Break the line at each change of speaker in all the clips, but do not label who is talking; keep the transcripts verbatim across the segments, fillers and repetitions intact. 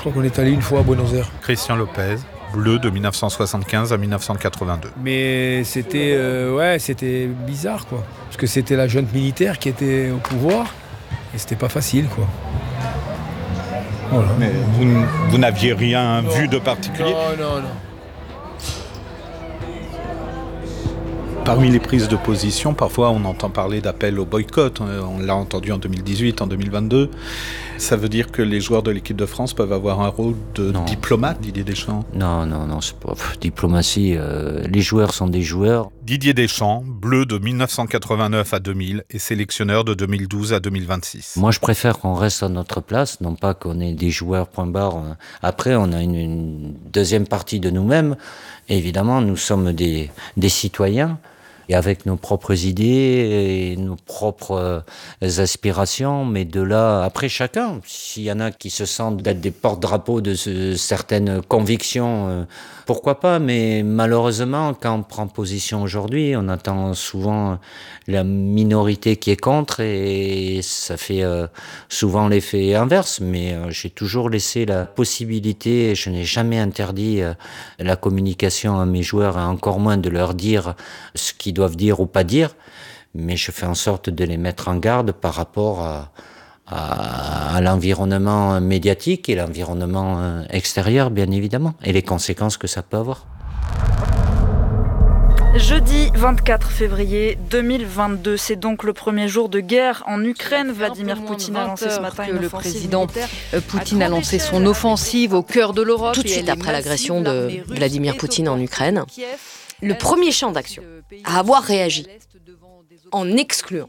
crois qu'on est allé une fois à Buenos Aires.
Christian Lopez, bleu de dix-neuf cent soixante-quinze à dix-neuf cent quatre-vingt-deux.
Mais c'était, euh, ouais, c'était bizarre, quoi. Parce que c'était la junte militaire qui était au pouvoir et c'était pas facile, quoi. Voilà.
Mais vous, vous n'aviez rien
non.
vu de particulier ?
Non, non, non.
Parmi les prises de position, parfois on entend parler d'appel au boycott. On l'a entendu en deux mille dix-huit, en deux mille vingt-deux. Ça veut dire que les joueurs de l'équipe de France peuvent avoir un rôle de
non.
diplomate, Didier Deschamps ?
Non, non, non, c'est pas pff, diplomatie. Euh, les joueurs sont des joueurs.
Didier Deschamps, bleu de dix-neuf cent quatre-vingt-neuf à deux mille et sélectionneur de deux mille douze à deux mille vingt-six.
Moi, je préfère qu'on reste à notre place, non pas qu'on ait des joueurs point barre. Après, on a une, une deuxième partie de nous-mêmes. Et évidemment, nous sommes des, des citoyens. Et avec nos propres idées et nos propres aspirations, mais de là, après chacun, s'il y en a qui se sentent d'être des porte-drapeaux de ce, certaines convictions, euh, pourquoi pas, mais malheureusement, quand on prend position aujourd'hui, on attend souvent la minorité qui est contre et ça fait euh, souvent l'effet inverse, mais euh, j'ai toujours laissé la possibilité, je n'ai jamais interdit euh, la communication à mes joueurs et encore moins de leur dire ce qu'ils doivent dire ou pas dire, mais je fais en sorte de les mettre en garde par rapport à, à, à l'environnement médiatique et l'environnement extérieur, bien évidemment, et les conséquences que ça peut avoir.
Jeudi vingt-quatre février deux mille vingt-deux, c'est donc le premier jour de guerre en Ukraine. Vladimir Poutine a lancé ce matin une
le
offensive
président
militaire.
Poutine a lancé son offensive au cœur de l'Europe.
Tout de suite après l'agression de Vladimir Poutine en Ukraine, le premier champ d'action à avoir réagi en excluant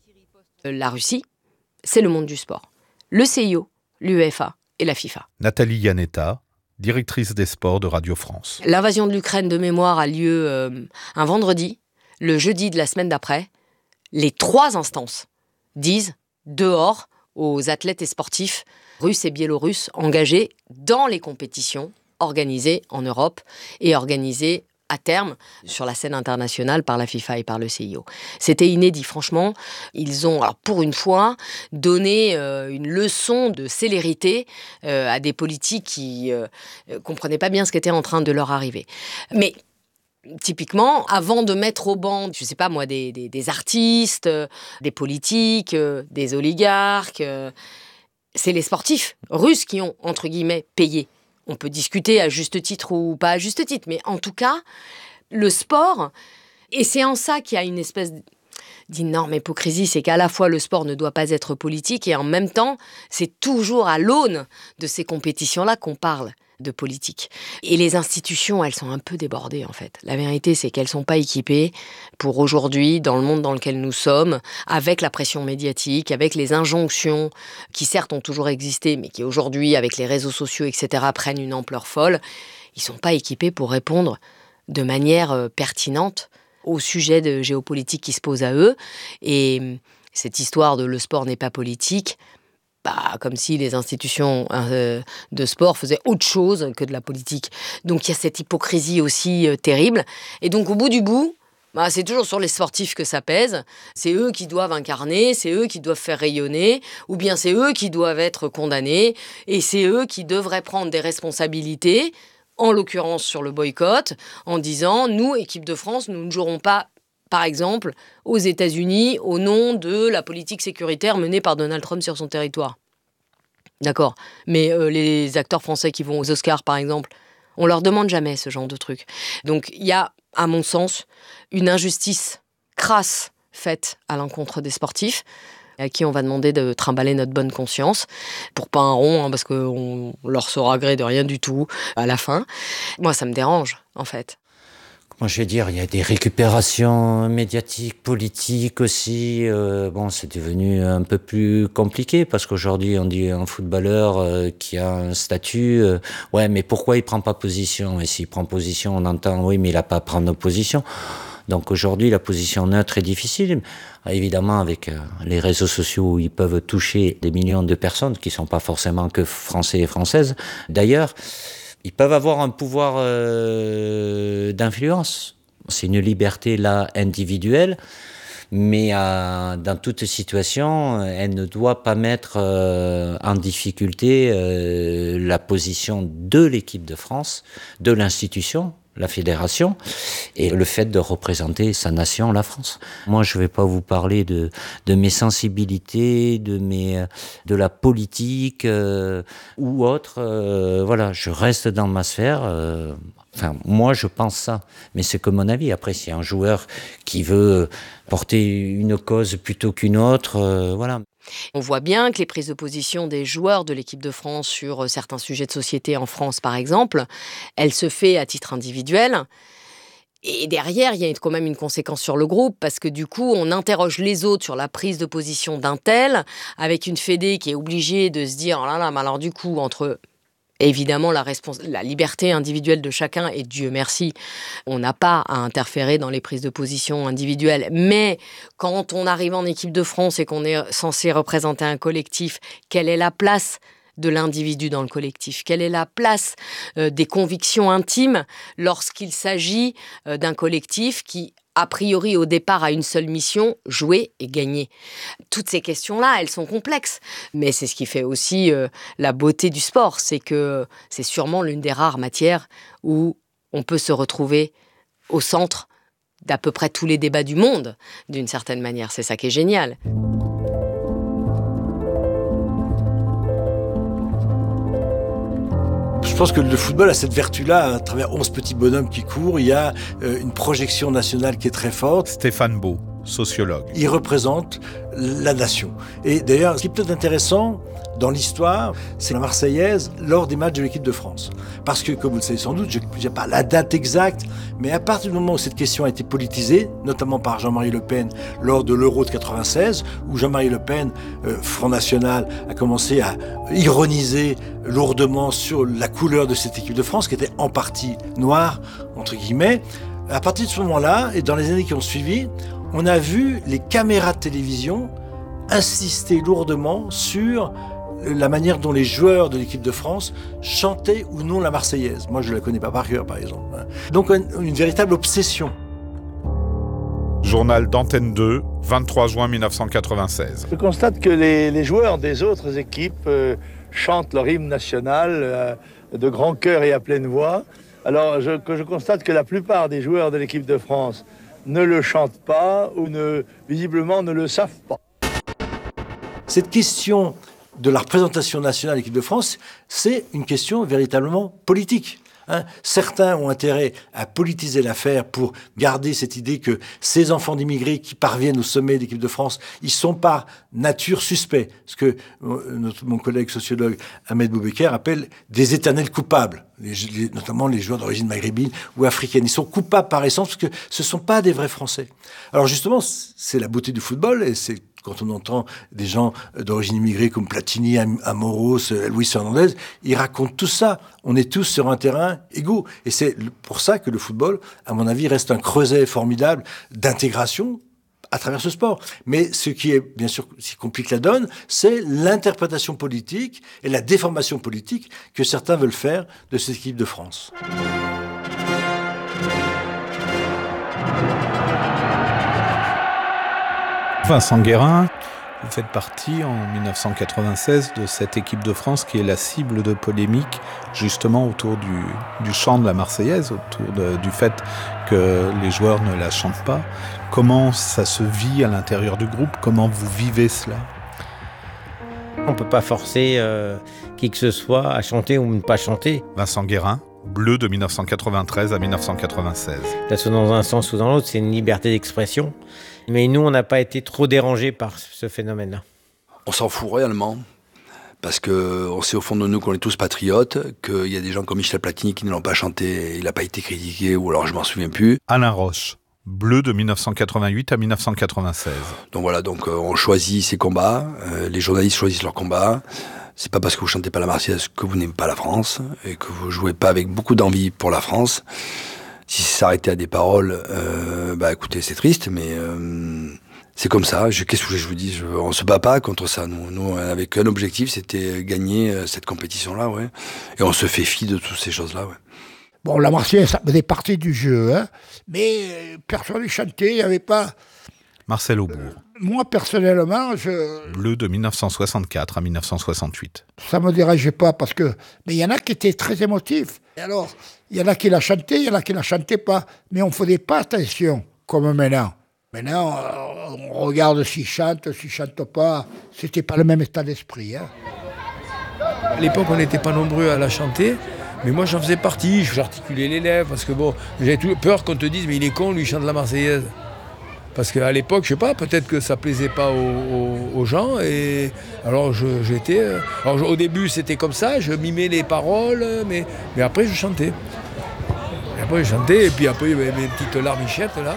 la Russie, c'est le monde du sport. Le C I O, l'UEFA et la FIFA.
Nathalie Yanetta, directrice des sports de Radio France.
L'invasion de l'Ukraine de mémoire a lieu euh, un vendredi, le jeudi de la semaine d'après. Les trois instances disent dehors aux athlètes et sportifs russes et biélorusses engagés dans les compétitions organisées en Europe et organisées à terme sur la scène internationale par la FIFA et par le C I O. C'était inédit, franchement. Ils ont, alors pour une fois, donné euh, une leçon de célérité euh, à des politiques qui ne euh, comprenaient pas bien ce qui était en train de leur arriver. Mais typiquement, avant de mettre au banc, je ne sais pas moi, des, des, des artistes, euh, des politiques, euh, des oligarques, euh, c'est les sportifs russes qui ont, entre guillemets, payé. On peut discuter à juste titre ou pas à juste titre, mais en tout cas, le sport, et c'est en ça qu'il y a une espèce d'énorme hypocrisie, c'est qu'à la fois le sport ne doit pas être politique et en même temps, c'est toujours à l'aune de ces compétitions-là qu'on parle de politique. Et les institutions, elles sont un peu débordées en fait. La vérité, c'est qu'elles ne sont pas équipées pour aujourd'hui, dans le monde dans lequel nous sommes, avec la pression médiatique, avec les injonctions qui certes ont toujours existé, mais qui aujourd'hui, avec les réseaux sociaux, et cetera, prennent une ampleur folle. Ils ne sont pas équipés pour répondre de manière pertinente au sujet de géopolitique qui se pose à eux. Et cette histoire de le sport n'est pas politique, bah, comme si les institutions euh, de sport faisaient autre chose que de la politique. Donc il y a cette hypocrisie aussi euh, terrible. Et donc au bout du bout, bah, c'est toujours sur les sportifs que ça pèse. C'est eux qui doivent incarner, c'est eux qui doivent faire rayonner, ou bien c'est eux qui doivent être condamnés, et c'est eux qui devraient prendre des responsabilités, en l'occurrence sur le boycott, en disant « Nous, équipe de France, nous ne jouerons pas ». Par exemple, aux États-Unis, au nom de la politique sécuritaire menée par Donald Trump sur son territoire. D'accord. Mais euh, les acteurs français qui vont aux Oscars, par exemple, on leur demande jamais ce genre de truc. Donc, il y a, à mon sens, une injustice crasse faite à l'encontre des sportifs, à qui on va demander de trimballer notre bonne conscience, pour pas un rond, hein, parce qu'on leur sera gré de rien du tout à la fin. Moi, ça me dérange, en fait.
Moi, je vais dire, il y a des récupérations médiatiques, politiques aussi. Euh, bon, c'est devenu un peu plus compliqué parce qu'aujourd'hui, on dit un footballeur euh, qui a un statut. Euh, ouais, mais pourquoi il prend pas position ? Et s'il prend position, on entend, oui, mais il a pas à prendre position. Donc aujourd'hui, la position neutre est difficile. Évidemment, avec euh, les réseaux sociaux où ils peuvent toucher des millions de personnes qui sont pas forcément que français et françaises. D'ailleurs, ils peuvent avoir un pouvoir euh, d'influence. C'est une liberté là individuelle, Mais euh, dans toute situation, elle ne doit pas mettre euh, en difficulté euh, la position de l'équipe de France, de l'institution, la fédération, et le fait de représenter sa nation, la France. Moi, je ne vais pas vous parler de, de mes sensibilités, de, mes, de la politique euh, ou autre. Euh, voilà, je reste dans ma sphère. Euh, enfin, moi, je pense ça, mais c'est que mon avis. Après, s'il y a un joueur qui veut porter une cause plutôt qu'une autre, euh, voilà.
On voit bien que les prises de position des joueurs de l'équipe de France sur certains sujets de société en France, par exemple, elles se font à titre individuel. Et derrière, il y a quand même une conséquence sur le groupe, parce que du coup, on interroge les autres sur la prise de position d'un tel, avec une fédé qui est obligée de se dire « Oh là là, mais alors du coup, entre... » Évidemment, la, respons- la liberté individuelle de chacun, et Dieu merci, on n'a pas à interférer dans les prises de position individuelles. Mais quand on arrive en équipe de France et qu'on est censé représenter un collectif, quelle est la place de l'individu dans le collectif? Quelle est la place euh, des convictions intimes lorsqu'il s'agit euh, d'un collectif qui, a priori, au départ, a une seule mission, jouer et gagner? Toutes ces questions-là, elles sont complexes. Mais c'est ce qui fait aussi euh, la beauté du sport. C'est que c'est sûrement l'une des rares matières où on peut se retrouver au centre d'à peu près tous les débats du monde, d'une certaine manière. C'est ça qui est génial.
Je pense que le football a cette vertu-là, à travers onze petits bonhommes qui courent, il y a euh, une projection nationale qui est très forte.
Stéphane Beau, sociologue.
Il représente la nation. Et d'ailleurs, ce qui est peut-être intéressant dans l'histoire, c'est la Marseillaise lors des matchs de l'équipe de France. Parce que, comme vous le savez sans doute, je ne sais pas la date exacte, mais à partir du moment où cette question a été politisée, notamment par Jean-Marie Le Pen lors de l'Euro de quatre-vingt-seize, où Jean-Marie Le Pen, euh, Front National, a commencé à ironiser lourdement sur la couleur de cette équipe de France, qui était en partie noire, entre guillemets. À partir de ce moment-là, et dans les années qui ont suivi, on a vu les caméras de télévision insister lourdement sur la manière dont les joueurs de l'équipe de France chantaient ou non la Marseillaise. Moi, je ne la connais pas par cœur, par exemple. Donc, une, une véritable obsession.
Journal d'Antenne deux, vingt-trois juin mille neuf cent quatre-vingt-seize.
Je constate que les, les joueurs des autres équipes euh, chantent leur hymne national euh, de grand cœur et à pleine voix. Alors je, que je constate que la plupart des joueurs de l'équipe de France ne le chantent pas ou ne, visiblement ne le savent pas.
Cette question de la représentation nationale de l'équipe de France, c'est une question véritablement politique. Hein, certains ont intérêt à politiser l'affaire pour garder cette idée que ces enfants d'immigrés qui parviennent au sommet de l'équipe de France, ils sont par nature suspects. Ce que notre, mon collègue sociologue Ahmed Boubeker appelle des éternels coupables, les, les, notamment les joueurs d'origine maghrébine ou africaine. Ils sont coupables par essence parce que ce ne sont pas des vrais Français. Alors justement, c'est la beauté du football et c'est quand on entend des gens d'origine immigrée comme Platini, Amoros, Luis Fernandez, ils racontent tout ça. On est tous sur un terrain égaux. Et c'est pour ça que le football, à mon avis, reste un creuset formidable d'intégration à travers ce sport. Mais ce qui est, bien sûr, ce qui complique la donne, c'est l'interprétation politique et la déformation politique que certains veulent faire de cette équipe de France.
Vincent Guérin, vous faites partie en mille neuf cent quatre-vingt-seize de cette équipe de France qui est la cible de polémiques justement autour du, du chant de la Marseillaise, autour de, du fait que les joueurs ne la chantent pas. Comment ça se vit à l'intérieur du groupe? Comment vous vivez cela?
On ne peut pas forcer euh, qui que ce soit à chanter ou ne pas chanter.
Vincent Guérin, Bleu de mille neuf cent quatre-vingt-treize à mille neuf cent quatre-vingt-seize.
Ça soit dans un sens ou dans l'autre, c'est une liberté d'expression. Mais nous, on n'a pas été trop dérangés par ce phénomène-là.
On s'en fout réellement, parce qu'on sait au fond de nous qu'on est tous patriotes, qu'il y a des gens comme Michel Platini qui ne l'ont pas chanté, il n'a pas été critiqué, ou alors je m'en souviens plus.
Alain Roche, Bleu de mille neuf cent quatre-vingt-huit à mille neuf cent quatre-vingt-seize.
Donc voilà, donc euh, on choisit ses combats, euh, les journalistes choisissent leurs combats. C'est pas parce que vous chantez pas la Marseillaise que vous n'aimez pas la France, et que vous jouez pas avec beaucoup d'envie pour la France. Si c'est s'arrêter à des paroles, euh, bah écoutez, c'est triste, mais euh, c'est comme ça. Je, qu'est-ce que je vous dis je, On se bat pas contre ça. Nous, nous, on avait qu'un objectif, c'était gagner euh, cette compétition-là, ouais. Et on se fait fi de toutes ces choses-là, ouais.
Bon, la Marseillaise, ça faisait partie du jeu, hein. Mais personne ne chantait, il n'y avait pas...
Marcel Aubourg.
Moi, personnellement, je...
Bleu de mille neuf cent soixante-quatre à mille neuf cent soixante-huit.
Ça ne me dérangeait pas parce que... Mais il y en a qui étaient très émotifs. Et alors, il y en a qui la chantaient, il y en a qui la chantaient pas. Mais on ne faisait pas attention, comme maintenant. Maintenant, on regarde s'ils chantent, s'ils ne chantent pas. C'était pas le même état d'esprit. Hein.
À l'époque, on n'était pas nombreux à la chanter. Mais moi, j'en faisais partie. J'articulais les lèvres parce que bon, j'avais tout peur qu'on te dise, mais il est con, lui, il chante la Marseillaise. Parce qu'à l'époque, je sais pas, peut-être que ça plaisait pas aux, aux, aux gens. Et alors, je, j'étais. Alors, je, au début, c'était comme ça, je mimais les paroles, mais, mais après, je chantais. Et après, je chantais, et puis après, il y avait mes petites larmichettes là.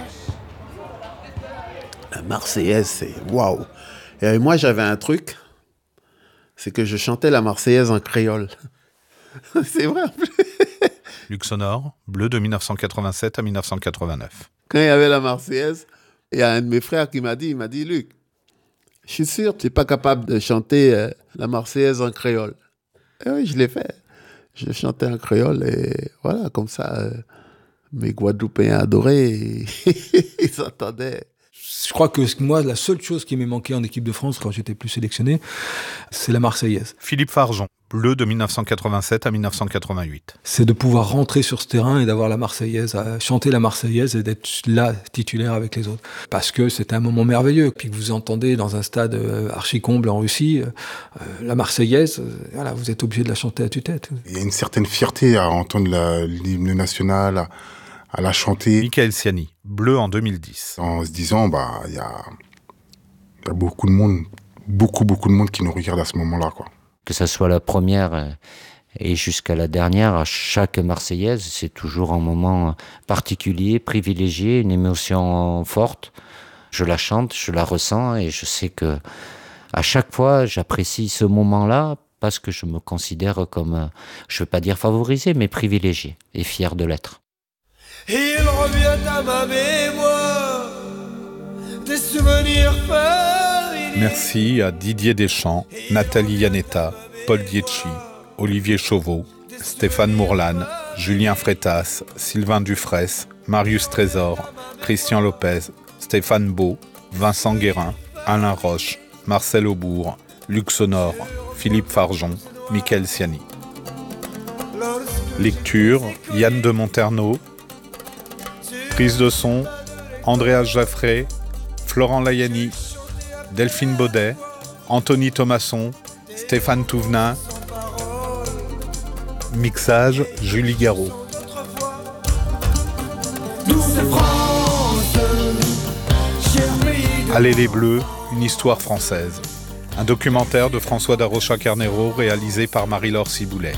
La Marseillaise, c'est waouh! Et moi, j'avais un truc, c'est que je chantais la Marseillaise en créole. C'est vrai.
Luxonor, Bleu de mille neuf cent quatre-vingt-sept à mille neuf cent quatre-vingt-neuf.
Quand il y avait la Marseillaise, il y a un de mes frères qui m'a dit, il m'a dit, Luc, je suis sûr que tu n'es pas capable de chanter euh, la Marseillaise en créole. Et oui, je l'ai fait. Je chantais en créole et voilà, comme ça, euh, mes Guadeloupéens adorés, ils s'entendaient.
Je crois que moi, la seule chose qui m'est manquée en équipe de France quand j'étais plus sélectionné, c'est la Marseillaise.
Philippe Farjon, Bleu de mille neuf cent quatre-vingt-sept à mille neuf cent quatre-vingt-huit.
C'est de pouvoir rentrer sur ce terrain et d'avoir la Marseillaise, à chanter la Marseillaise et d'être là, titulaire avec les autres. Parce que c'était un moment merveilleux. Puis que vous entendez dans un stade archi-comble en Russie, euh, la Marseillaise, euh, voilà, vous êtes obligé de la chanter à tue-tête.
Il y a une certaine fierté à entendre la, l'hymne national, à, à la chanter.
Michael Siani, Bleu en deux mille dix.
En se disant, bah, il y a, y a beaucoup de monde, beaucoup, beaucoup de monde qui nous regarde à ce moment-là, quoi.
Que ça soit la première et jusqu'à la dernière, à chaque Marseillaise, c'est toujours un moment particulier, privilégié, une émotion forte. Je la chante, je la ressens et je sais que à chaque fois, j'apprécie ce moment-là parce que je me considère comme, je ne veux pas dire favorisé, mais privilégié et fier de l'être.
Il revient à ma mémoire des souvenirs familiers.
Merci à Didier Deschamps, Nathalie Yanetta, Paul Dietschi, Olivier Chauveau, Stéphane Mourlane, Julien Freitas, Sylvain Dufresne, Marius Trésor, Christian Lopez, Stéphane Beau, Vincent Guérin, Alain Roche, Marcel Aubourg, Luxonor, Philippe Farjon, Michael Siani. Lecture, Yann de Monterneau. Prise de son, Andréas Jaffré, Florent Layani, Delphine Baudet, Anthony Thomasson, Stéphane Touvenin. Mixage, Julie Garot. Allez les Bleus, une histoire française. Un documentaire de François Darocha-Carnero réalisé par Marie-Laure Ciboulet.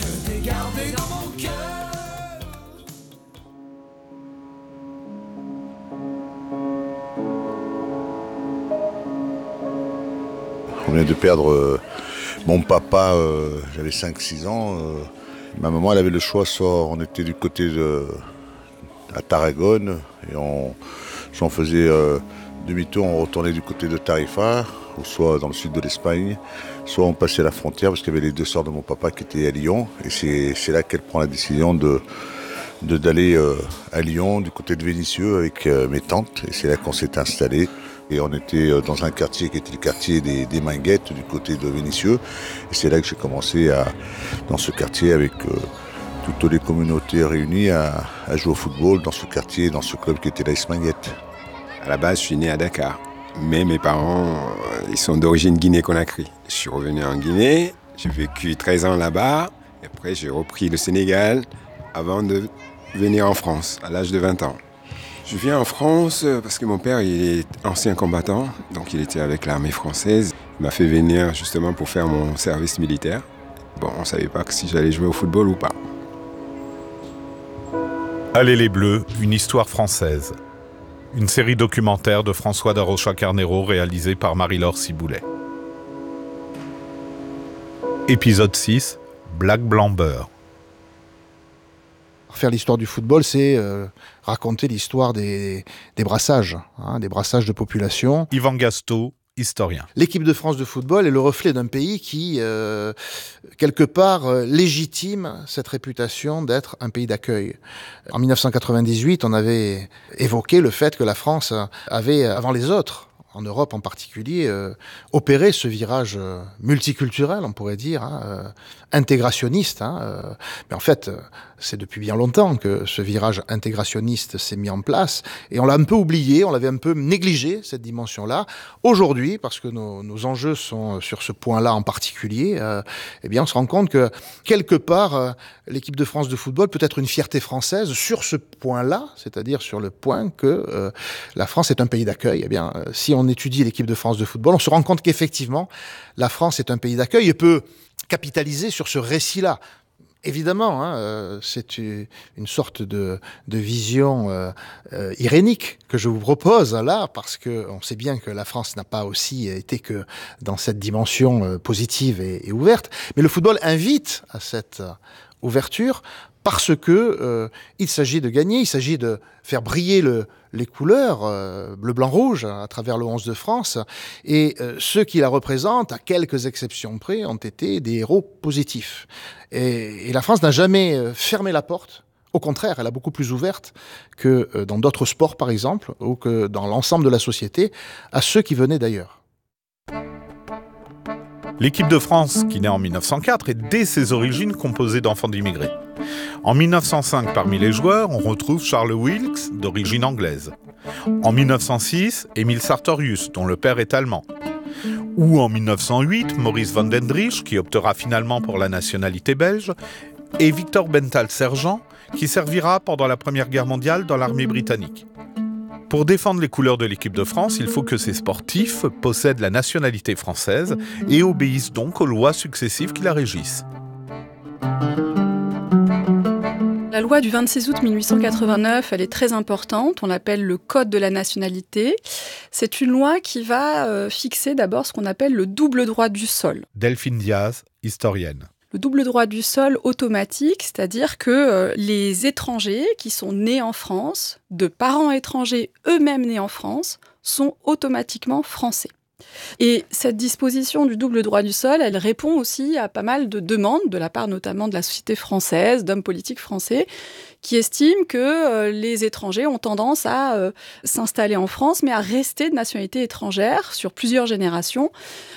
On vient de perdre euh, mon papa, euh, j'avais cinq six ans. Euh, ma maman, elle avait le choix, soit on était du côté de à Tarragone, et on, soit on faisait euh, demi-tour, on retournait du côté de Tarifa, ou soit dans le sud de l'Espagne, soit on passait la frontière, parce qu'il y avait les deux sœurs de mon papa qui étaient à Lyon, et c'est, c'est là qu'elle prend la décision de, de, d'aller euh, à Lyon, du côté de Vénissieux, avec euh, mes tantes, et c'est là qu'on s'est installé. Et on était dans un quartier qui était le quartier des, des Minguettes, du côté de Vénissieux. Et c'est là que j'ai commencé à, dans ce quartier avec euh, toutes les communautés réunies à, à jouer au football dans ce quartier, dans ce club qui était l'A S Minguettes.
À la base, je suis né à Dakar. Mais mes parents, ils sont d'origine Guinée-Conakry. Je suis revenu en Guinée, j'ai vécu treize ans là-bas. Et après, j'ai repris le Sénégal avant de venir en France, à l'âge de vingt ans. Je viens en France parce que mon père il est ancien combattant, donc il était avec l'armée française. Il m'a fait venir justement pour faire mon service militaire. Bon, on ne savait pas si j'allais jouer au football ou pas.
Allez les Bleus, une histoire française. Une série documentaire de François Darocha-Carnero réalisée par Marie-Laure Ciboulet. Épisode six, Black Blanc Beurre.
Faire l'histoire du football, c'est euh, raconter l'histoire des, des brassages, hein, des brassages de population.
Yvan Gasto, historien.
L'équipe de France de football est le reflet d'un pays qui, euh, quelque part, euh, légitime cette réputation d'être un pays d'accueil. En dix-neuf cent quatre-vingt-dix-huit, on avait évoqué le fait que la France avait, avant les autres, en Europe en particulier, euh, opérer ce virage euh, multiculturel, on pourrait dire, hein, euh, intégrationniste. Hein, euh, mais en fait, euh, c'est depuis bien longtemps que ce virage intégrationniste s'est mis en place, et on l'a un peu oublié, on l'avait un peu négligé, cette dimension-là. Aujourd'hui, parce que nos, nos enjeux sont sur ce point-là en particulier, euh, eh bien, on se rend compte que, quelque part, euh, l'équipe de France de football peut être une fierté française sur ce point-là, c'est-à-dire sur le point que euh, la France est un pays d'accueil. Eh bien, euh, si on étudie l'équipe de France de football, on se rend compte qu'effectivement, la France est un pays d'accueil et peut capitaliser sur ce récit-là. Évidemment, hein, euh, c'est une sorte de, de vision euh, euh, irénique que je vous propose là, parce qu'on sait bien que la France n'a pas aussi été que dans cette dimension euh, positive et, et ouverte. Mais le football invite à cette euh, ouverture parce que euh, il s'agit de gagner, il s'agit de faire briller le, les couleurs euh, bleu, blanc, rouge à travers le onze de France. Et euh, ceux qui la représentent, à quelques exceptions près, ont été des héros positifs. Et, et la France n'a jamais fermé la porte. Au contraire, elle a beaucoup plus ouverte que euh, dans d'autres sports, par exemple, ou que dans l'ensemble de la société, à ceux qui venaient d'ailleurs.
L'équipe de France, qui naît en mille neuf cent quatre, est dès ses origines composée d'enfants d'immigrés. En mille neuf cent cinq, parmi les joueurs, on retrouve Charles Wilkes, d'origine anglaise. En mille neuf cent six, Emil Sartorius, dont le père est allemand. Ou en mille neuf cent huit, Maurice van den Driesch, qui optera finalement pour la nationalité belge, et Victor Bental-Sergent, qui servira pendant la Première Guerre mondiale dans l'armée britannique. Pour défendre les couleurs de l'équipe de France, il faut que ces sportifs possèdent la nationalité française et obéissent donc aux lois successives qui la régissent.
La loi du vingt-six août mille huit cent quatre-vingt-neuf, elle est très importante, on l'appelle le Code de la nationalité. C'est une loi qui va euh, fixer d'abord ce qu'on appelle le double droit du sol.
Delphine Diaz, historienne.
Le double droit du sol automatique, c'est-à-dire que euh, les étrangers qui sont nés en France, de parents étrangers eux-mêmes nés en France, sont automatiquement français. Et cette disposition du double droit du sol, elle répond aussi à pas mal de demandes, de la part notamment de la société française, d'hommes politiques français, qui estiment que euh, les étrangers ont tendance à euh, s'installer en France, mais à rester de nationalité étrangère sur plusieurs générations,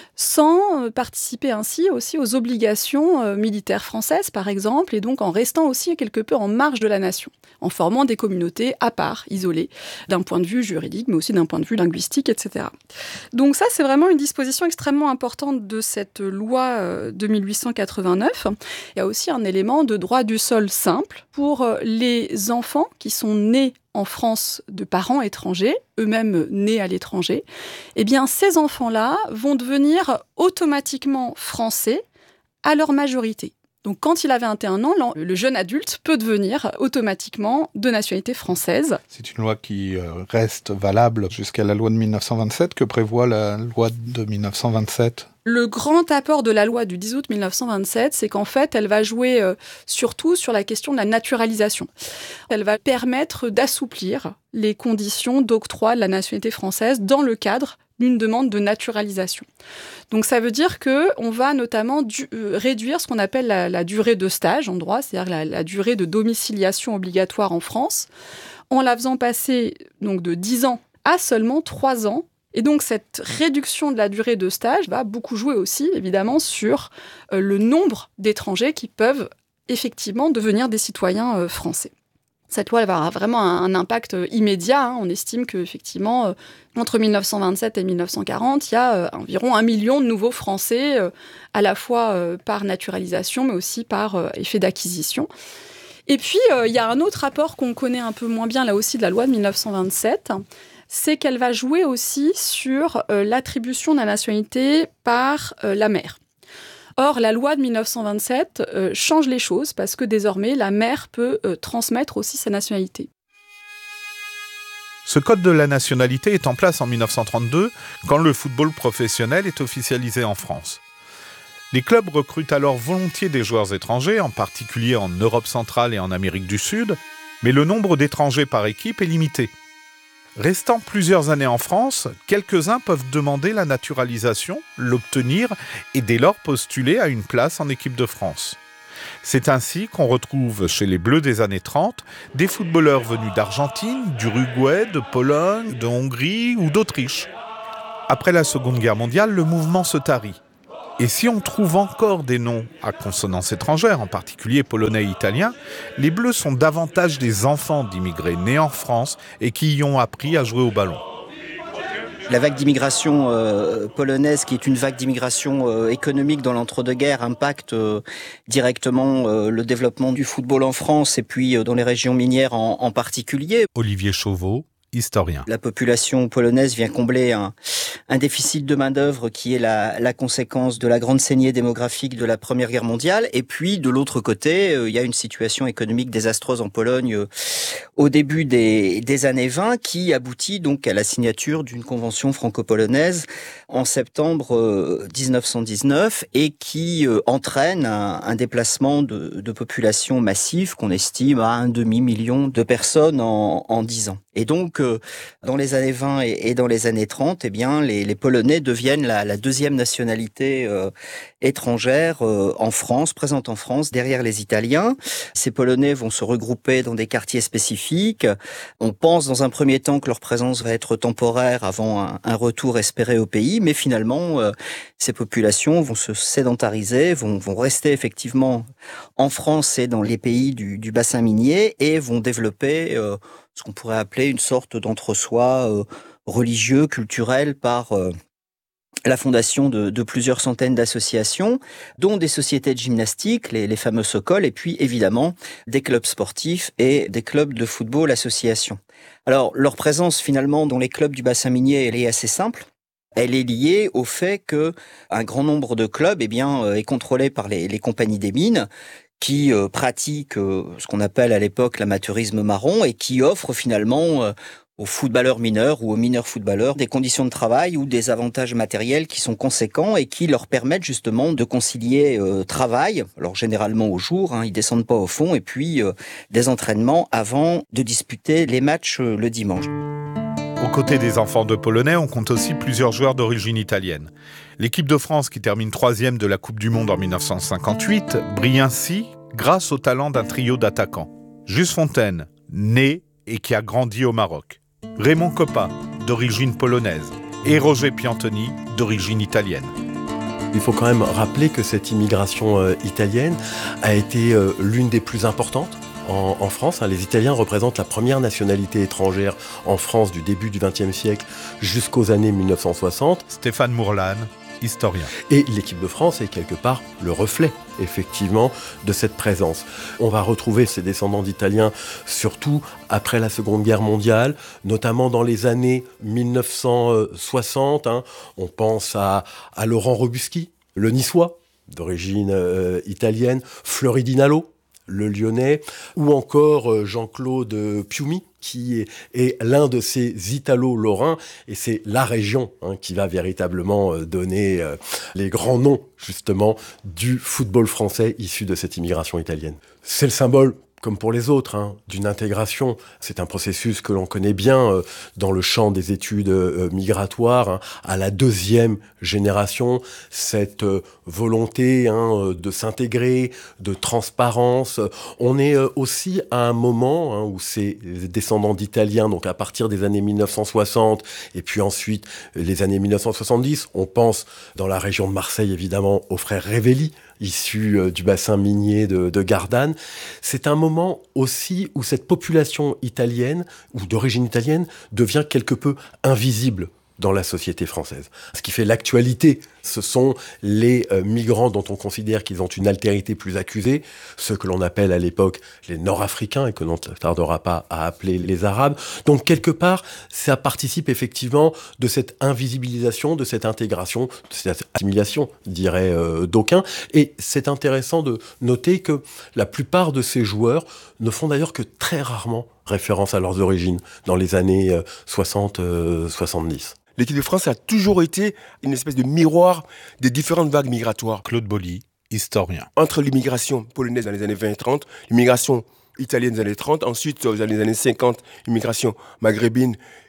sans participer ainsi aussi aux obligations euh, militaires françaises, par exemple, et donc en restant aussi quelque peu en marge de la nation, en formant des communautés à part, isolées, d'un point de vue juridique, mais aussi d'un point de vue linguistique, et cetera. Donc ça, c'est vraiment une disposition extrêmement importante de cette loi euh, de mille huit cent quatre-vingt-neuf. Il y a aussi un élément de droit du sol simple pour euh, les enfants qui sont nés en France de parents étrangers, eux-mêmes nés à l'étranger, eh bien ces enfants-là vont devenir automatiquement français à leur majorité. Donc quand il a vingt et un ans, le jeune adulte peut devenir automatiquement de nationalité française.
C'est une loi qui reste valable jusqu'à la loi de mille neuf cent vingt-sept. Que prévoit la loi de mille neuf cent vingt-sept ?
Le grand apport de la loi du dix août mille neuf cent vingt-sept, c'est qu'en fait, elle va jouer euh, surtout sur la question de la naturalisation. Elle va permettre d'assouplir les conditions d'octroi de la nationalité française dans le cadre d'une demande de naturalisation. Donc ça veut dire qu'on va notamment du, euh, réduire ce qu'on appelle la, la durée de stage en droit, c'est-à-dire la, la durée de domiciliation obligatoire en France, en la faisant passer donc, de dix ans à seulement trois ans. Et donc, cette réduction de la durée de stage va beaucoup jouer aussi, évidemment, sur euh, le nombre d'étrangers qui peuvent effectivement devenir des citoyens euh, français. Cette loi elle va avoir vraiment un, un impact euh, immédiat. Hein. On estime qu'effectivement, euh, entre mille neuf cent vingt-sept et mille neuf cent quarante, il y a euh, environ un million de nouveaux Français, euh, à la fois euh, par naturalisation, mais aussi par euh, effet d'acquisition. Et puis, euh, il y a un autre rapport qu'on connaît un peu moins bien, là aussi, de la loi de mille neuf cent vingt-sept, c'est qu'elle va jouer aussi sur euh, l'attribution de la nationalité par euh, la mère. Or, la loi de mille neuf cent vingt-sept euh, change les choses parce que désormais, la mère peut euh, transmettre aussi sa nationalité.
Ce code de la nationalité est en place en mille neuf cent trente-deux, quand le football professionnel est officialisé en France. Les clubs recrutent alors volontiers des joueurs étrangers, en particulier en Europe centrale et en Amérique du Sud, mais le nombre d'étrangers par équipe est limité. Restant plusieurs années en France, quelques-uns peuvent demander la naturalisation, l'obtenir et dès lors postuler à une place en équipe de France. C'est ainsi qu'on retrouve chez les Bleus des années trente des footballeurs venus d'Argentine, d'Uruguay, de Pologne, de Hongrie ou d'Autriche. Après la Seconde Guerre mondiale, le mouvement se tarit. Et si on trouve encore des noms à consonance étrangère, en particulier polonais et italien, les Bleus sont davantage des enfants d'immigrés nés en France et qui y ont appris à jouer au ballon.
La vague d'immigration euh, polonaise, qui est une vague d'immigration euh, économique dans l'entre-deux-guerres, impacte euh, directement euh, le développement du football en France et puis euh, dans les régions minières en, en particulier.
Olivier Chauveau, historien.
La population polonaise vient combler un, un déficit de main-d'œuvre qui est la, la conséquence de la grande saignée démographique de la Première Guerre mondiale. Et puis, de l'autre côté, euh, il y a une situation économique désastreuse en Pologne euh, au début des, des années vingt qui aboutit donc à la signature d'une convention franco-polonaise en septembre euh, dix-neuf cent dix-neuf et qui euh, entraîne un, un déplacement de, de population massif qu'on estime à un demi-million de personnes en, en dix ans. Et donc, euh, dans les années vingt et, et dans les années trente, eh bien, les, les Polonais deviennent la, la deuxième nationalité euh, étrangère euh, en France, présente en France, derrière les Italiens. Ces Polonais vont se regrouper dans des quartiers spécifiques. On pense dans un premier temps que leur présence va être temporaire avant un, un retour espéré au pays, mais finalement, euh, ces populations vont se sédentariser, vont, vont rester effectivement en France et dans les pays du, du bassin minier et vont développer euh, ce qu'on pourrait appeler une sorte d'entre-soi euh, religieux, culturel, par euh, la fondation de, de plusieurs centaines d'associations, dont des sociétés de gymnastique, les, les fameux Sokol, et puis évidemment des clubs sportifs et des clubs de football associations. Alors, leur présence finalement dans les clubs du bassin minier, elle est assez simple. Elle est liée au fait qu'un grand nombre de clubs eh bien, est contrôlé par les, les compagnies des mines, qui euh, pratiquent euh, ce qu'on appelle à l'époque l'amateurisme marron et qui offrent finalement euh, aux footballeurs mineurs ou aux mineurs footballeurs des conditions de travail ou des avantages matériels qui sont conséquents et qui leur permettent justement de concilier euh, travail, alors généralement au jour, hein, ils descendent pas au fond, et puis euh, des entraînements avant de disputer les matchs euh, le dimanche.
Aux côtés des enfants de Polonais, on compte aussi plusieurs joueurs d'origine italienne. L'équipe de France, qui termine troisième de la Coupe du Monde en dix-neuf cent cinquante-huit, brille ainsi grâce au talent d'un trio d'attaquants. Juste Fontaine, né et qui a grandi au Maroc. Raymond Kopa, d'origine polonaise. Et Roger Piantoni, d'origine italienne.
Il faut quand même rappeler que cette immigration euh, italienne a été euh, l'une des plus importantes en, en France. Les Italiens représentent la première nationalité étrangère en France du début du vingtième siècle jusqu'aux années mille neuf cent soixante.
Stéphane Mourlan, historien.
Et l'équipe de France est quelque part le reflet, effectivement, de cette présence. On va retrouver ces descendants d'Italiens, surtout après la Seconde Guerre mondiale, notamment dans les années mille neuf cent soixante. Hein. On pense à, à Laurent Robuschi, le Niçois, d'origine euh, italienne, Fleury Dinalo, le Lyonnais, ou encore Jean-Claude Piumi, qui est, est l'un de ces Italo-Lorrains, et c'est la région hein, qui va véritablement donner euh, les grands noms, justement, du football français issu de cette immigration italienne. C'est le symbole, comme pour les autres, hein, d'une intégration. C'est un processus que l'on connaît bien euh, dans le champ des études euh, migratoires, hein, à la deuxième génération, cette euh, volonté hein, de s'intégrer, de transparence. On est euh, aussi à un moment hein, où ces descendants d'Italiens, donc à partir des années mille neuf cent soixante, et puis ensuite les années mille neuf cent soixante-dix, on pense dans la région de Marseille évidemment aux frères Révelli, issus euh, du bassin minier de, de Gardanne. C'est un moment aussi où cette population italienne, ou d'origine italienne, devient quelque peu invisible dans la société française. Ce qui fait l'actualité, ce sont les euh, migrants dont on considère qu'ils ont une altérité plus accusée, ceux que l'on appelle à l'époque les Nord-Africains et que l'on ne tardera pas à appeler les Arabes. Donc quelque part, ça participe effectivement de cette invisibilisation, de cette intégration, de cette assimilation, diraient euh, d'aucuns. Et c'est intéressant de noter que la plupart de ces joueurs ne font d'ailleurs que très rarement référence à leurs origines dans les années euh, soixante soixante-dix.
L'équipe de France a toujours été une espèce de miroir des différentes vagues migratoires.
Claude Boly, historien.
Entre l'immigration polonaise dans les années vingt et trente, l'immigration italienne des années trente, ensuite dans les années cinquante, l'immigration maghrébine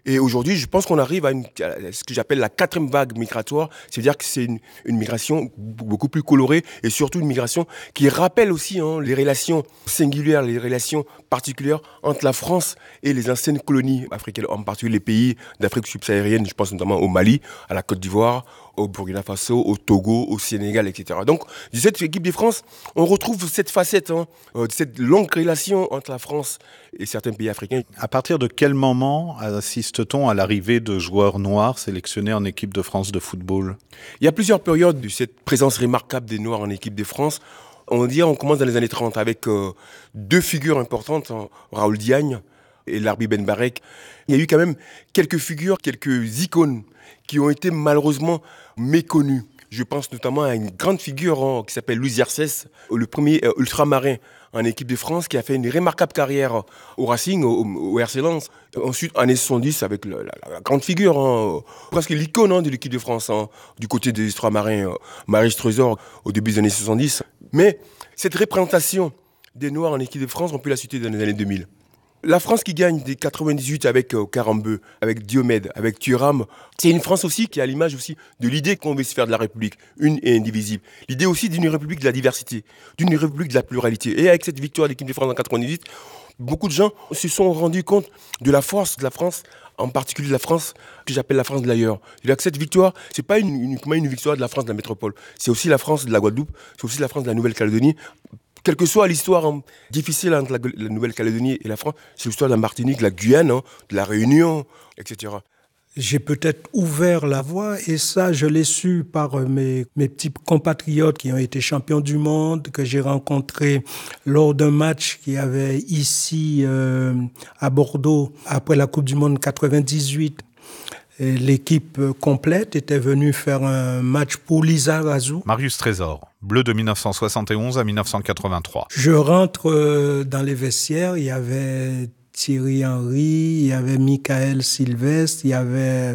Et aujourd'hui, je pense qu'on arrive à, une, à ce que j'appelle la quatrième vague migratoire. C'est-à-dire que c'est une, une migration beaucoup plus colorée et surtout une migration qui rappelle aussi hein, les relations singulières, les relations particulières entre la France et les anciennes colonies africaines, en particulier les pays d'Afrique subsaharienne. Je pense notamment au Mali, à la Côte d'Ivoire, au Burkina Faso, au Togo, au Sénégal, et cetera. Donc, de cette équipe de France, on retrouve cette facette, hein, euh, cette longue relation entre la France et certains pays africains.
À partir de quel moment assiste-t-on à l'arrivée de joueurs noirs sélectionnés en équipe de France de football?
Il y a plusieurs périodes de cette présence remarquable des Noirs en équipe de France. On dit on commence dans les années trente avec euh, deux figures importantes, hein, Raoul Diagne et Larbi Ben Barek. Il y a eu quand même quelques figures, quelques icônes qui ont été malheureusement méconnues. Je pense notamment à une grande figure hein, qui s'appelle Louis Hercès, le premier euh, ultramarin en équipe de France qui a fait une remarquable carrière au Racing, au, au R C Lens. Ensuite, en années soixante-dix, avec la, la, la grande figure, hein, presque l'icône hein, de l'équipe de France, hein, du côté des ultramarins, euh, Maryse Trésor, au début des années soixante-dix. Mais cette représentation des Noirs en équipe de France, on peut la citer dans les années deux mille. La France qui gagne des quatre-vingt-dix-huit avec euh, Karambeu, avec Diomède, avec Thuram, c'est une France aussi qui a l'image aussi de l'idée qu'on veut se faire de la République, une et indivisible. L'idée aussi d'une République de la diversité, d'une République de la pluralité. Et avec cette victoire de l'équipe de France en quatre-vingt-dix-huit, beaucoup de gens se sont rendus compte de la force de la France, en particulier de la France que j'appelle la France de l'ailleurs. C'est-à-dire que cette victoire, c'est pas une, uniquement une victoire de la France de la métropole, c'est aussi la France de la Guadeloupe, c'est aussi la France de la Nouvelle-Calédonie. Quelle que soit l'histoire hein, difficile entre la, la Nouvelle-Calédonie et la France, c'est l'histoire de la Martinique, de la Guyane, hein, de la Réunion, et cetera.
J'ai peut-être ouvert la voie et ça, je l'ai su par mes, mes petits compatriotes qui ont été champions du monde, que j'ai rencontrés lors d'un match qu'il y avait ici euh, à Bordeaux après la Coupe du Monde quatre-vingt-dix-huit. Et l'équipe complète était venue faire un match pour Lizarazu.
Marius Trésor, bleu de mille neuf cent soixante et onze à mille neuf cent quatre-vingt-trois.
Je rentre dans les vestiaires, il y avait Thierry Henry, il y avait Michael Sylvestre, il y avait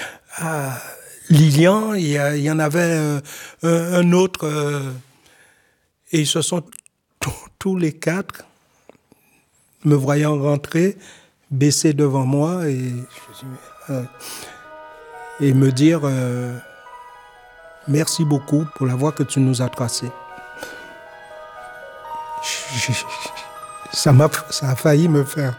ah, Lilian, il y, a, il y en avait euh, un, un autre. Euh, et ils se sont tous les quatre, me voyant rentrer, baisser devant moi et, euh, et me dire euh, merci beaucoup pour la voie que tu nous as tracée. Je, je, ça, m'a, ça a failli me faire.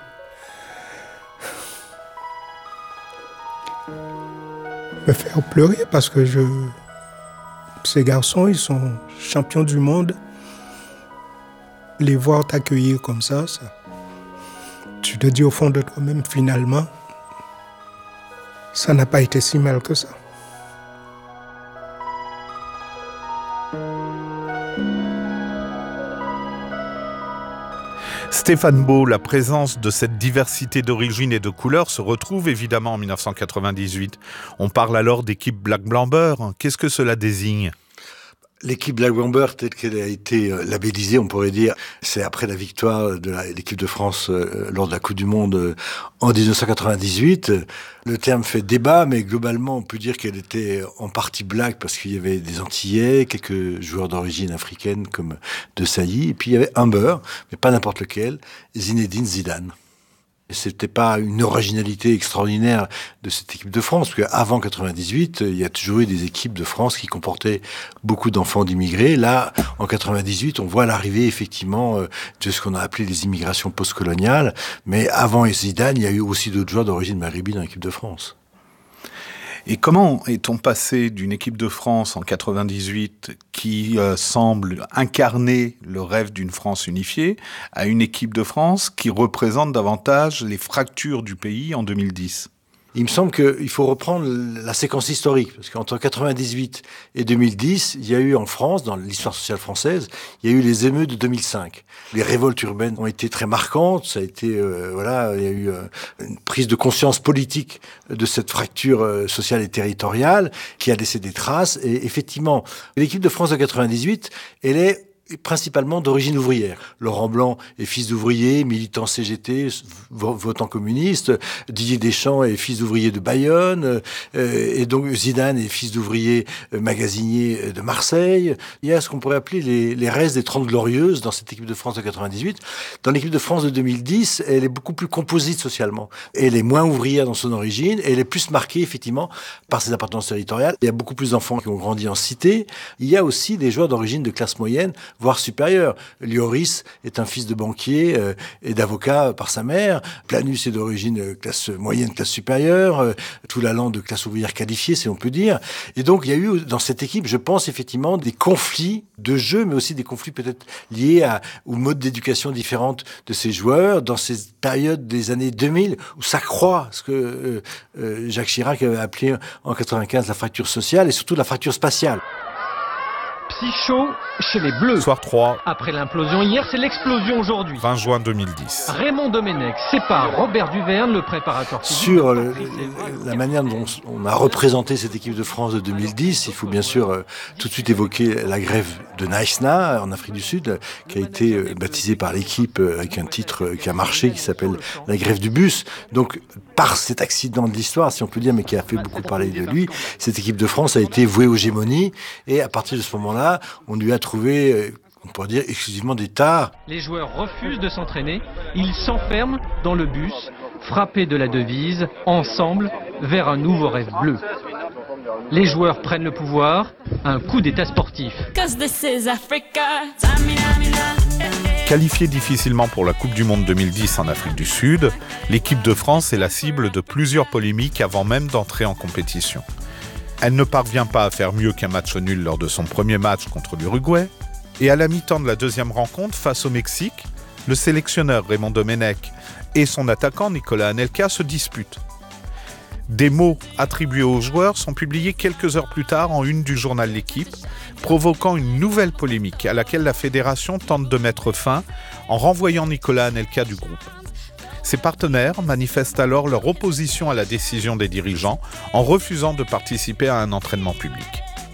me faire pleurer parce que je, ces garçons, ils sont champions du monde. Les voir t'accueillir comme ça, ça, tu te dis au fond de toi-même, finalement, ça n'a pas été si mal que ça.
Stéphane Beau, la présence de cette diversité d'origines et de couleurs se retrouve évidemment en mille neuf cent quatre-vingt-dix-huit. On parle alors d'équipe Black-Blanc-Beurre. Qu'est-ce que cela désigne ?
L'équipe Black-Blanc-Beurre, telle qu'elle a été labellisée, on pourrait dire, c'est après la victoire de la, l'équipe de France euh, lors de la Coupe du Monde euh, en dix-neuf cent quatre-vingt-dix-huit. Le terme fait débat, mais globalement, on peut dire qu'elle était en partie black parce qu'il y avait des Antillais, quelques joueurs d'origine africaine comme De Sailly, et puis il y avait un beurre, mais pas n'importe lequel, Zinedine Zidane. C'était pas une originalité extraordinaire de cette équipe de France, parce qu'avant quatre-vingt-dix-huit, il y a toujours eu des équipes de France qui comportaient beaucoup d'enfants d'immigrés. Là, en quatre-vingt-dix-huit, on voit l'arrivée effectivement de ce qu'on a appelé les immigrations postcoloniales. Mais avant Zidane, il y a eu aussi d'autres joueurs d'origine maghrébine dans l'équipe de France.
Et comment est-on passé d'une équipe de France en quatre-vingt-dix-huit qui euh, semble incarner le rêve d'une France unifiée à une équipe de France qui représente davantage les fractures du pays en deux mille dix ?
Il me semble qu'il faut reprendre la séquence historique, parce qu'entre quatre-vingt-dix-huit et deux mille dix, il y a eu en France, dans l'histoire sociale française, il y a eu les émeutes de deux mille cinq. Les révoltes urbaines ont été très marquantes, ça a été, euh, voilà, il y a eu euh, une prise de conscience politique de cette fracture euh, sociale et territoriale qui a laissé des traces. Et effectivement, l'équipe de France de quatre-vingt-dix-huit, elle est principalement d'origine ouvrière. Laurent Blanc est fils d'ouvrier, militant C G T, votant communiste. Didier Deschamps est fils d'ouvrier de Bayonne. Euh, et donc Zidane est fils d'ouvrier euh, magasinier de Marseille. Il y a ce qu'on pourrait appeler les, les restes des Trente Glorieuses dans cette équipe de France de quatre-vingt-dix-huit. Dans l'équipe de France de deux mille dix, elle est beaucoup plus composite socialement. Elle est moins ouvrière dans son origine et elle est plus marquée effectivement par ses appartenances territoriales. Il y a beaucoup plus d'enfants qui ont grandi en cité. Il y a aussi des joueurs d'origine de classe moyenne, voire supérieure. Lloris est un fils de banquier euh, et d'avocat par sa mère. Planus est d'origine classe moyenne, classe supérieure. Euh, Toulalan de classe ouvrière qualifiée, si on peut dire. Et donc, il y a eu dans cette équipe, je pense effectivement, des conflits de jeu, mais aussi des conflits peut-être liés à, au mode d'éducation différente de ces joueurs dans ces périodes des années deux mille où ça croît, ce que euh, euh, Jacques Chirac avait appelé en quatre-vingt-quinze la fracture sociale et surtout la fracture spatiale.
Psycho chez les Bleus.
Soir trois.
Après l'implosion hier, c'est l'explosion aujourd'hui.
vingt juin deux mille dix.
Raymond Domenech sépare Robert Duverne, le préparateur physique.
Sur le, la manière dont on a représenté cette équipe de France de deux mille dix, il faut bien sûr euh, tout de suite évoquer la grève de Naïsna en Afrique du Sud, qui a été euh, baptisée par l'équipe euh, avec un titre euh, qui a marché, qui s'appelle la grève du bus. Donc, par cet accident de l'histoire, si on peut dire, mais qui a fait beaucoup parler de lui, cette équipe de France a été vouée aux gémonies et à partir de ce moment-là, on lui a trouvé, on pourrait dire, exclusivement des tares.
Les joueurs refusent de s'entraîner, ils s'enferment dans le bus, frappés de la devise « Ensemble vers un nouveau rêve bleu ». Les joueurs prennent le pouvoir, un coup d'état sportif.
Qualifiée difficilement pour la Coupe du Monde deux mille dix en Afrique du Sud, l'équipe de France est la cible de plusieurs polémiques avant même d'entrer en compétition. Elle ne parvient pas à faire mieux qu'un match nul lors de son premier match contre l'Uruguay. Et à la mi-temps de la deuxième rencontre face au Mexique, le sélectionneur Raymond Domenech et son attaquant Nicolas Anelka se disputent. Des mots attribués aux joueurs sont publiés quelques heures plus tard en une du journal L'Équipe, provoquant une nouvelle polémique à laquelle la fédération tente de mettre fin en renvoyant Nicolas Anelka du groupe. Ses partenaires manifestent alors leur opposition à la décision des dirigeants en refusant de participer à un entraînement public.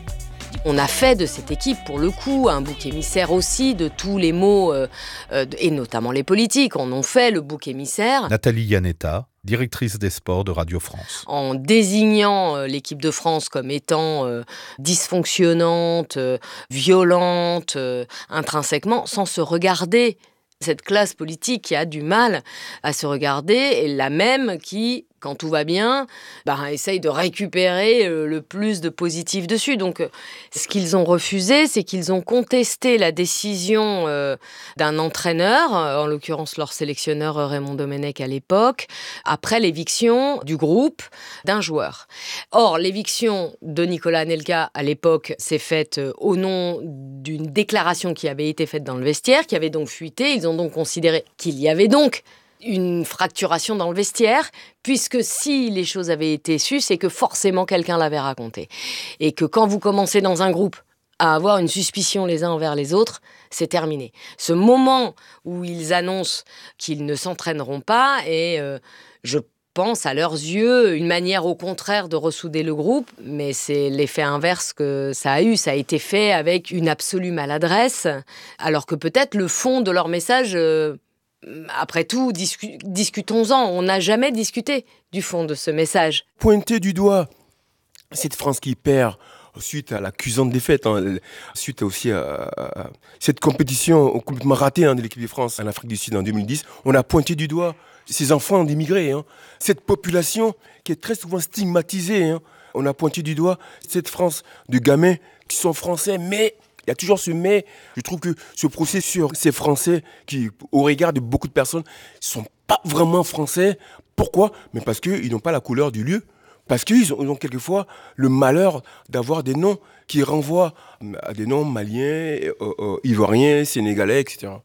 On a fait de cette équipe, pour le coup, un bouc émissaire aussi de tous les mots, euh, euh, et notamment les politiques, en ont fait le bouc émissaire.
Nathalie Yanetta, directrice des sports de Radio France.
En désignant euh, l'équipe de France comme étant euh, dysfonctionnante, euh, violente, euh, intrinsèquement, sans se regarder. Cette classe politique qui a du mal à se regarder est la même qui, quand tout va bien, bah, essaye de récupérer euh, le plus de positif dessus. Donc, euh, ce qu'ils ont refusé, c'est qu'ils ont contesté la décision euh, d'un entraîneur, euh, en l'occurrence leur sélectionneur euh, Raymond Domenech à l'époque, après l'éviction du groupe d'un joueur. Or, l'éviction de Nicolas Anelka à l'époque s'est faite euh, au nom d'une déclaration qui avait été faite dans le vestiaire, qui avait donc fuité. Ils ont donc considéré qu'il y avait donc une fracturation dans le vestiaire, puisque si les choses avaient été sues, c'est que forcément quelqu'un l'avait raconté. Et que quand vous commencez dans un groupe à avoir une suspicion les uns envers les autres, c'est terminé. Ce moment où ils annoncent qu'ils ne s'entraîneront pas est, euh, je pense, à leurs yeux, une manière au contraire de ressouder le groupe, mais c'est l'effet inverse que ça a eu. Ça a été fait avec une absolue maladresse, alors que peut-être le fond de leur message... Euh, Après tout, discu- discutons-en. On n'a jamais discuté du fond de ce message.
Pointer du doigt cette France qui perd suite à la cuisante défaite, hein, suite aussi à, à cette compétition complètement ratée hein, de l'équipe de France en Afrique du Sud en deux mille dix, on a pointé du doigt ces enfants d'immigrés, hein, cette population qui est très souvent stigmatisée. Hein. On a pointé du doigt cette France de gamins qui sont français, mais... Il y a toujours ce mais. Je trouve que ce procès sur ces Français qui, au regard de beaucoup de personnes, ne sont pas vraiment Français. Pourquoi ? Mais parce qu'ils n'ont pas la couleur du lieu. Parce qu'ils ont, ils ont quelquefois le malheur d'avoir des noms qui renvoient à des noms maliens, euh, euh, ivoiriens, sénégalais, et cetera.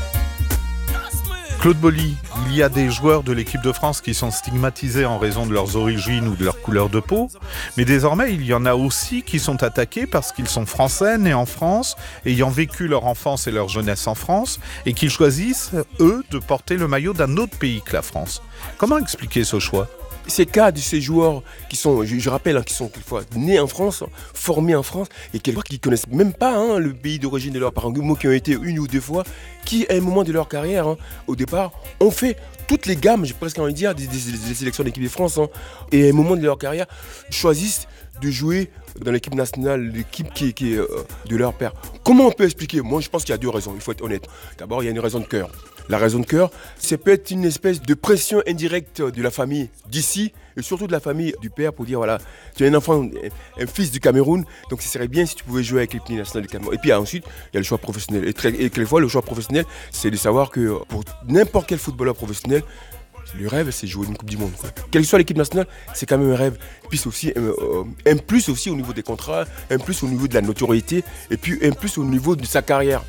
Claude Boly, il y a des joueurs de l'équipe de France qui sont stigmatisés en raison de leurs origines ou de leur couleur de peau, mais désormais il y en a aussi qui sont attaqués parce qu'ils sont français, nés en France, ayant vécu leur enfance et leur jeunesse en France, et qu'ils choisissent, eux, de porter le maillot d'un autre pays que la France. Comment expliquer ce choix ?
Ces cas de ces joueurs qui sont, je, je rappelle, hein, qui sont quelquefois nés en France, formés en France, et quelquefois qui ne connaissent même pas hein, le pays d'origine de leurs parents, qui ont été une ou deux fois, qui à un moment de leur carrière, hein, au départ, ont fait toutes les gammes, j'ai presque envie de dire, des, des, des sélections d'équipe de France, hein, et à un moment de leur carrière, choisissent de jouer dans l'équipe nationale, l'équipe qui, qui est euh, de leur père. Comment on peut expliquer? Moi, je pense qu'il y a deux raisons, il faut être honnête. D'abord, il y a une raison de cœur. La raison de cœur, c'est peut-être une espèce de pression indirecte de la famille d'ici, et surtout de la famille du père, pour dire, voilà, tu es un enfant, un fils du Cameroun, donc ce serait bien si tu pouvais jouer avec l'équipe nationale du Cameroun. Et puis ensuite, il y a le choix professionnel. Et, très, et quelquefois, le choix professionnel, c'est de savoir que pour n'importe quel footballeur professionnel, le rêve, c'est jouer une Coupe du Monde. Quoi. Quelle que soit l'équipe nationale, c'est quand même un rêve. Puis aussi, euh, un plus aussi au niveau des contrats, un plus au niveau de la notoriété, et puis un plus au niveau de sa carrière.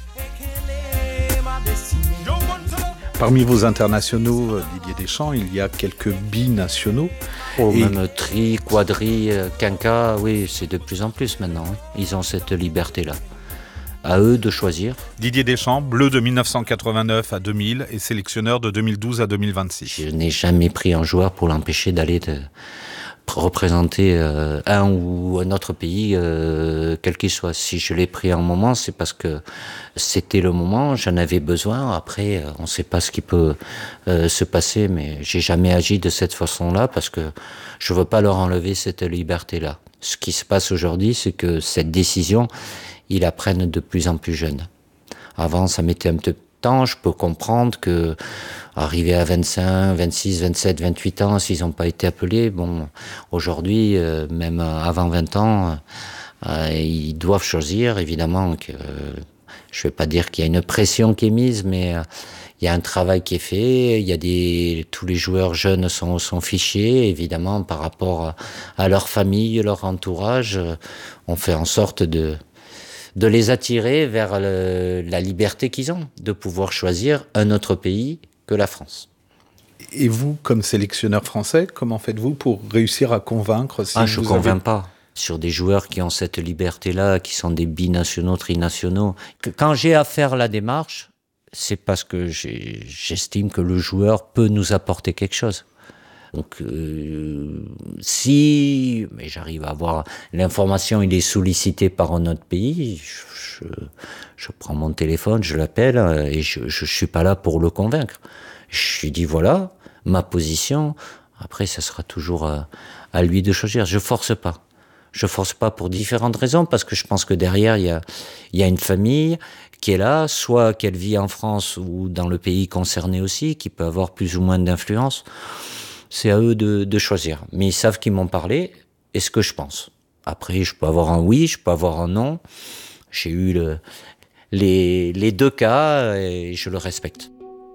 Parmi vos internationaux, Didier Deschamps, il y a quelques binationaux.
Oh,
et...
Même tri, quadri, quinca, oui, c'est de plus en plus maintenant. Hein. Ils ont cette liberté-là. À eux de choisir.
Didier Deschamps, bleu de mille neuf cent quatre-vingt-neuf à deux mille et sélectionneur de deux mille douze à deux mille vingt-six.
Je n'ai jamais pris un joueur pour l'empêcher d'aller de représenter euh, un ou un autre pays, euh, quel qu'il soit. Si je l'ai pris un moment, c'est parce que c'était le moment, j'en avais besoin. Après, on ne sait pas ce qui peut euh, se passer, mais j'ai jamais agi de cette façon-là parce que je veux pas leur enlever cette liberté-là. Ce qui se passe aujourd'hui, c'est que cette décision, ils la prennent de plus en plus jeunes. Avant, ça mettait un peu de temps. Je peux comprendre que arriver à vingt-cinq, vingt-six, vingt-sept, vingt-huit ans, s'ils n'ont pas été appelés, bon, aujourd'hui, euh, même avant vingt ans, euh, ils doivent choisir. Évidemment que euh, je ne vais pas dire qu'il y a une pression qui est mise, mais euh, il y a un travail qui est fait. Il y a des, tous les joueurs jeunes sont, sont fichés, évidemment, par rapport à, à leur famille, leur entourage. On fait en sorte de de les attirer vers le, la liberté qu'ils ont, de pouvoir choisir un autre pays que la France.
Et vous, comme sélectionneur français, comment faites-vous pour réussir à convaincre si
Ah, je ne
vous
convainc
avez...
pas. Sur des joueurs qui ont cette liberté-là, qui sont des binationaux, trinationaux. Quand j'ai à faire la démarche, c'est parce que j'ai, j'estime que le joueur peut nous apporter quelque chose. Donc, euh, si mais j'arrive à avoir l'information, il est sollicité par un autre pays, je, je, je prends mon téléphone, je l'appelle et je ne suis pas là pour le convaincre. Je lui dis voilà, ma position. Après, ça sera toujours à, à lui de choisir. Je force pas. Je force pas pour différentes raisons, parce que je pense que derrière, il y a, il y a une famille qui est là, soit qu'elle vit en France ou dans le pays concerné aussi, qui peut avoir plus ou moins d'influence. C'est à eux de, de choisir. Mais ils savent qu'ils m'ont parlé et ce que je pense. Après, je peux avoir un oui, je peux avoir un non. J'ai eu le, les, les deux cas et je le respecte.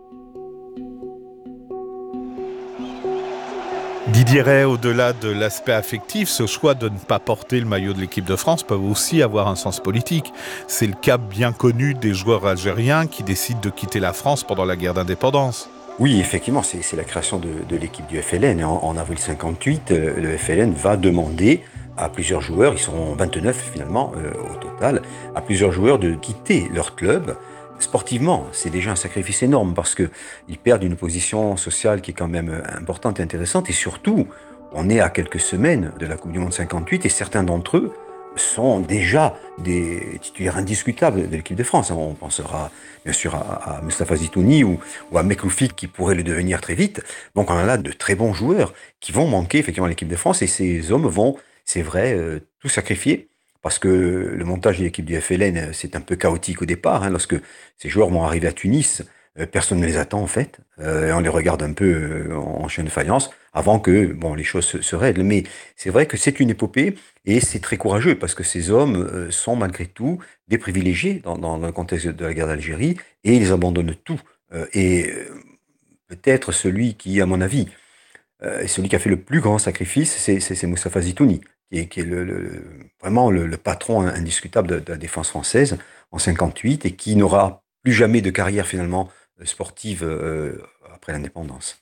Didier Rey, au-delà de l'aspect affectif, ce choix de ne pas porter le maillot de l'équipe de France peut aussi avoir un sens politique. C'est le cas bien connu des joueurs algériens qui décident de quitter la France pendant la guerre d'indépendance.
Oui, effectivement, c'est, c'est la création de, de l'équipe du F L N. En, en avril cinquante-huit, euh, le F L N va demander à plusieurs joueurs, ils seront vingt-neuf finalement euh, au total, à plusieurs joueurs de quitter leur club. Sportivement, c'est déjà un sacrifice énorme parce qu'ils perdent une position sociale qui est quand même importante et intéressante. Et surtout, on est à quelques semaines de la Coupe du Monde cinquante-huit et certains d'entre eux sont déjà des titulaires indiscutables de l'équipe de France. On pensera bien sûr à, à Mustapha Zitouni ou, ou à Mekloufik qui pourrait le devenir très vite. Donc on a là de très bons joueurs qui vont manquer effectivement à l'équipe de France et ces hommes vont, c'est vrai, euh, tout sacrifier parce que le montage de l'équipe du F L N, c'est un peu chaotique au départ. Hein, lorsque ces joueurs vont arriver à Tunis, euh, personne ne les attend en fait. Euh, on les regarde un peu euh, en chien de faïence avant que bon, les choses se, se règlent. Mais c'est vrai que c'est une épopée et c'est très courageux parce que ces hommes euh, sont malgré tout des privilégiés dans, dans le contexte de la guerre d'Algérie et ils abandonnent tout. Euh, et euh, peut-être celui qui, à mon avis, euh, est celui qui a fait le plus grand sacrifice, c'est, c'est, c'est Mustapha Zitouni, qui est, qui est le, le, vraiment le, le patron indiscutable de, de la défense française en cinquante-huit et qui n'aura plus jamais de carrière finalement sportive euh, après l'indépendance.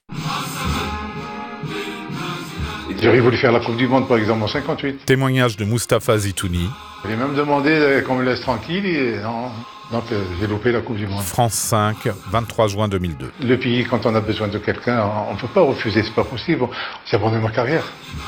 J'aurais voulu faire la Coupe du Monde par exemple en cinquante-huit.
Témoignage de Mustapha Zitouni.
J'ai même demandé qu'on me laisse tranquille et non, Donc euh, j'ai loupé la Coupe du Monde.
France cinq, vingt-trois juin deux mille deux.
Le pays, quand on a besoin de quelqu'un, on ne peut pas refuser, c'est pas possible. J'ai abandonné ma carrière.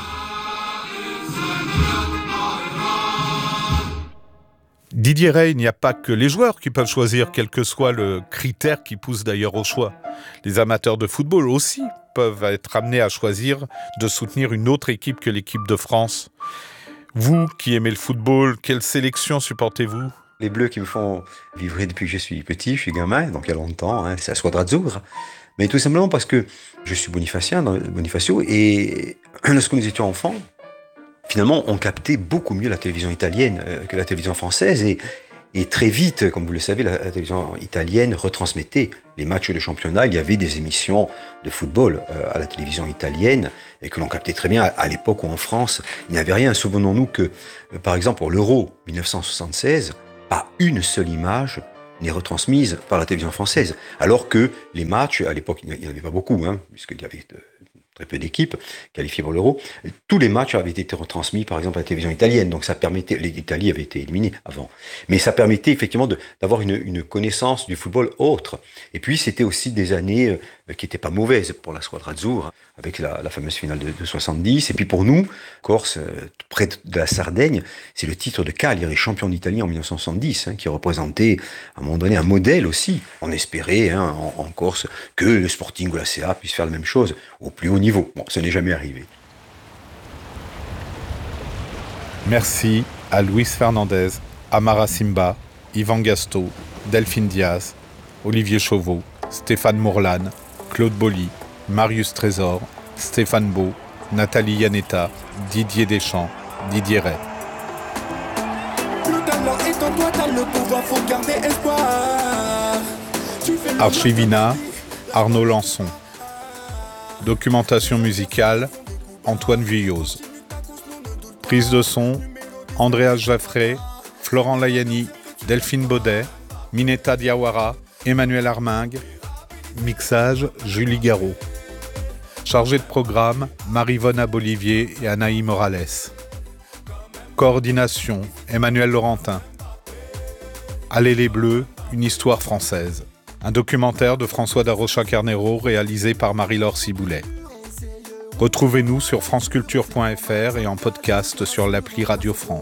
Didier Rey, il n'y a pas que les joueurs qui peuvent choisir, quel que soit le critère qui pousse d'ailleurs au choix. Les amateurs de football aussi peuvent être amenés à choisir de soutenir une autre équipe que l'équipe de France. Vous qui aimez le football, quelle sélection supportez-vous ?
Les Bleus qui me font vibrer depuis que je suis petit, je suis gamin, donc il y a longtemps, hein, c'est la Squadra Azzurra. Mais tout simplement parce que je suis bonifacien, Bonifacio, et lorsque nous étions enfants, finalement, on captait beaucoup mieux la télévision italienne euh, que la télévision française. Et, et très vite, comme vous le savez, la, la télévision italienne retransmettait les matchs de championnat. Il y avait des émissions de football euh, à la télévision italienne et que l'on captait très bien à, à l'époque où en France, il n'y avait rien. Souvenons-nous que, euh, par exemple, pour l'Euro dix-neuf cent soixante-seize, pas une seule image n'est retransmise par la télévision française. Alors que les matchs, à l'époque, il n'y en avait pas beaucoup, hein, puisqu'il y avait... De, très peu d'équipes qualifiées pour l'Euro. Tous les matchs avaient été retransmis, par exemple, à la télévision italienne. Donc ça permettait, l'Italie avait été éliminée avant. Mais ça permettait effectivement de, d'avoir une, une connaissance du football autre. Et puis c'était aussi des années euh, qui n'étaient pas mauvaises pour la Squadra Azzurra, avec la, la fameuse finale de, de soixante-dix. Et puis pour nous, Corse, euh, près de la Sardaigne, c'est le titre de Cagliari, champion d'Italie en dix-neuf cent soixante-dix, hein, qui représentait à un moment donné un modèle aussi. On espérait hein, en, en Corse que le Sporting ou la C A puissent faire la même chose au plus haut niveau. Bon, ce n'est jamais arrivé.
Merci à Luis Fernandez, Amara Simba, Yvan Gasto, Delphine Diaz, Olivier Chauveau, Stéphane Mourlan, Claude Bolly, Marius Trésor, Stéphane Beau, Nathalie Yanetta, Didier Deschamps, Didier Rey. Archivina, Arnaud Lançon. Documentation musicale, Antoine Vuilloz. Prise de son, Andréas Jaffré, Florent Layani, Delphine Baudet, Minetta Diawara, Emmanuel Armingue. Mixage, Julie Garot. Chargé de programme, Marie-Vonne Abolivier et Anaï Morales. Coordination, Emmanuel Laurentin. Allez les Bleus, une histoire française. Un documentaire de François Darocha Carnero réalisé par Marie-Laure Ciboulet. Retrouvez-nous sur franceculture point f r et en podcast sur l'appli Radio France.